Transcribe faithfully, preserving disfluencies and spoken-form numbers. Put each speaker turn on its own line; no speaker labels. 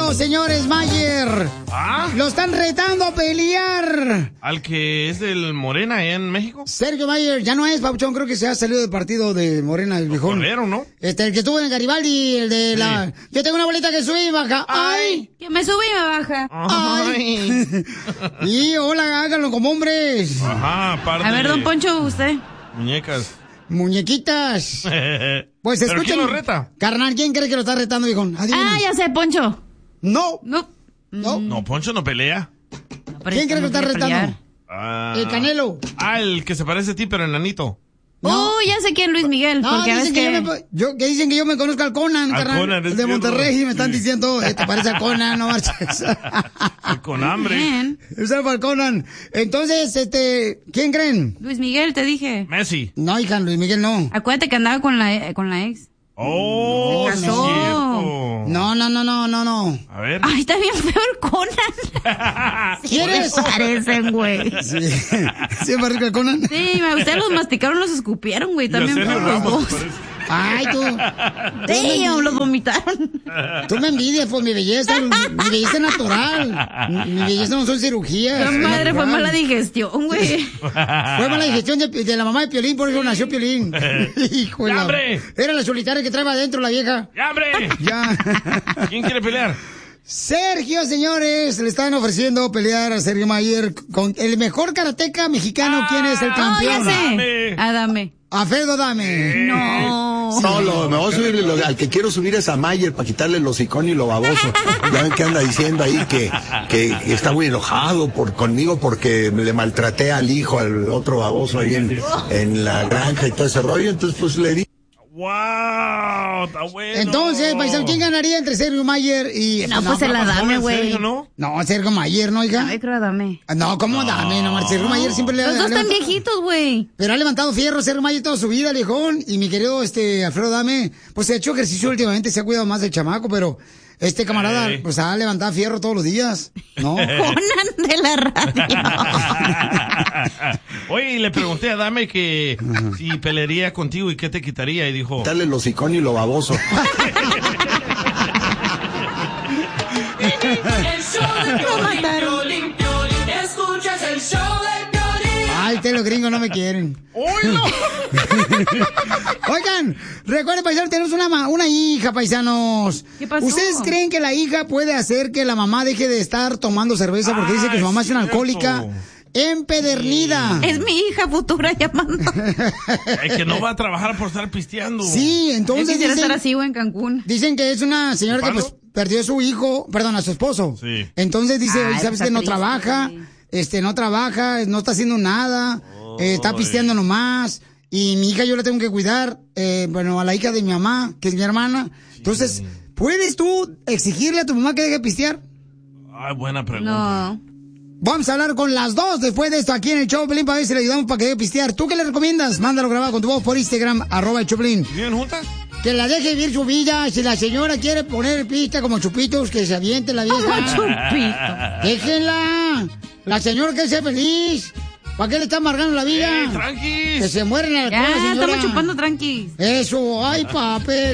Sergio, señores, Mayer.
¿Ah?
Lo están retando a pelear.
¿Al que es del Morena allá en México?
Sergio Mayer, ya no es, Papuchón, creo que se ha salido del partido de Morena, el viejón.
Corrieron, ¿no?
Este, el que estuvo en Garibaldi, el de
Sí.
la... Yo tengo una bolita que sube y baja. ¡Ay!
Que me sube y me baja.
¡Ay! Y hola, háganlo como hombres.
Ajá, aparte.
A ver, don Poncho, usted.
Muñecas.
Muñequitas. Pues
¿Pero
escuchen.
quién lo reta?
Carnal, ¿quién cree que lo está retando, viejón? Adivina.
Ah, ya sé, Poncho.
No.
No.
No.
No, Poncho no pelea.
¿Quién cree que lo está retando?
Ah.
El Canelo.
Ah, el que se parece a ti, pero enanito.
Oh, ya sé quién, Luis Miguel.
No,
porque
dicen
ves
que,
que...
Yo me, yo, que dicen que yo me conozco al Conan,
Al
carnal,
Conan, es
de
cierto.
Monterrey, y me están
Sí.
diciendo, eh, te parece a Conan, no marches.
Con hambre.
Bien.
Es el Conan. Entonces, este, ¿quién creen?
Luis Miguel, te dije.
Messi.
No, hija, Luis Miguel no.
Acuérdate que andaba con la, con la ex.
Oh,
Se
sí
casó.
es cierto.
No, no, no, no, no, no.
A ver.
Ay, está bien feo el Conan.
¿Quieres?
Se parecen, güey.
Sí, ¿sí es barriga el Conan?
Sí, me- ustedes los masticaron, los escupieron, güey. También
Ya sé,
feos los
Ramos,
dos.
parece.
Ay, tú.
Damn, los vomitaron.
Tú me envidias por mi belleza, mi belleza es natural. Mi, mi belleza no son cirugías.
La
es
madre fue
natural.
mala digestión, güey.
Fue mala digestión de, de la mamá de Piolín, por eso nació Piolín. Hijo de la-
¡Hambre!
Era la solitaria que traía adentro la vieja.
¡Ya, hombre!
Ya.
¿Quién quiere pelear?
Sergio, señores, le están ofreciendo pelear a Sergio Mayer con el mejor karateca mexicano. ¿Quién es el
Oh,
campeón?
ya sé.
Dame.
Ah, dame.
Alfredo Dame.
No.
No, lo, me voy a subir, lo- al que quiero subir es a Mayer para quitarle el hocicón y lo baboso. Ya ven que anda diciendo ahí que, que, que está muy enojado por, conmigo porque le maltraté al hijo, al otro baboso ahí en, en la granja y todo ese rollo. Entonces, pues le di.
¡Wow! ¡Está bueno!
Entonces, paisano, ¿quién ganaría entre Sergio Mayer y...
No, pues se la
Más
dame,
joven,
güey.
Sergio, ¿no?
No, Sergio Mayer, ¿no, hija?
Ay, creo dame.
No, ¿cómo dame? No, Sergio Mayer siempre le
Los dos
ha
están
levantado-
viejitos, güey.
Pero ha levantado fierro Sergio Mayer toda su vida, viejón. Y mi querido este Alfredo Dame, pues se ha hecho ejercicio últimamente, se ha cuidado más del chamaco, pero este camarada,
Ey.
pues ha levantado fierro todos los días, ¿no?
Conan de la radio.
Oye, y le pregunté a Dame que si pelearía contigo y qué te quitaría. Y dijo...
Quitarle el hocicón y lo baboso.
Lo mataron.
Escuchas el show de Piolín.
Ay, ustedes los gringos no me quieren.
¡Oilo!
Oigan, recuerden, paisanos, tenemos una, ma- una hija, paisanos.
¿Qué pasó?
¿Ustedes creen que la hija puede hacer que la mamá deje de estar tomando cerveza porque dice que su mamá es una
cierto.
alcohólica empedernida?
Es mi hija futura llamando.
Es que no va a trabajar por estar pisteando.
Sí,
Yo
entonces
quisiera
dicen,
estar así, güey, en Cancún.
dicen que es una señora que pues
¿Ocupando?
perdió a su hijo, perdón, a su esposo.
Sí.
Entonces dice,
Ay,
¿sabes
está
que no
triste,
trabaja?
güey.
Este, no trabaja, no está haciendo nada, eh, está pisteando nomás. Y mi hija yo la tengo que cuidar, eh, bueno, a la hija de mi mamá, que es mi hermana. Entonces, ¿puedes tú exigirle a tu mamá que deje de pistear?
Ay, buena pregunta.
No.
Vamos a hablar con las dos después de esto aquí en el show, Pelín, para ver si le ayudamos para que deje de pistear. ¿Tú qué le recomiendas? Mándalo grabado con tu voz por Instagram, arroba el Choplin.
¿Viven juntas?
Que la deje vivir su vida. Si la señora quiere poner pista como chupitos, que se aviente la vieja.
Chupito.
Déjenla. La señora que sea feliz. ¿Para qué le está amargando la vida?
¡Ey, tranquis!
Que se mueren a la
Ya,
pobre señora.
estamos chupando tranqui.
Eso, ay, papel.